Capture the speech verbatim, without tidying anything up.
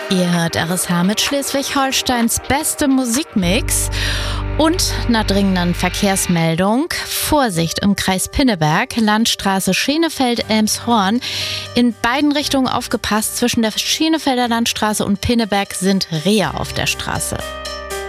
Ihr hört R S H mit Schleswig-Holsteins beste Musikmix. Und einer dringenden Verkehrsmeldung. Vorsicht im Kreis Pinneberg, Landstraße Schenefeld-Elmshorn. In beiden Richtungen aufgepasst, zwischen der Schenefelder Landstraße und Pinneberg sind Rehe auf der Straße.